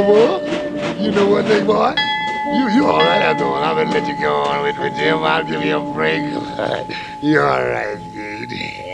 boy? You know what, big boy? You all right after all. I'm gonna let you go on with Jim. I'll give you a break. You all right, dude.